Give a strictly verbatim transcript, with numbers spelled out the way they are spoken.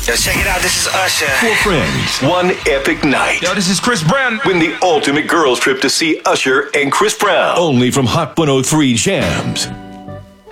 Yo, check it out. This is Usher. Four friends, one epic night. Yo, this is Chris Brown. Win the ultimate girls trip to see Usher and Chris Brown. Only from Hot one oh three Jams.